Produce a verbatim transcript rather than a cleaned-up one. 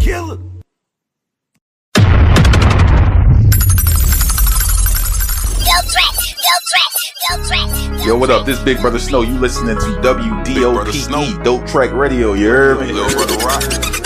killer. Yo, what up? This Big Brother Snow. You listening to W D O P E, Dope Track Radio. You heard me? Little brother rock.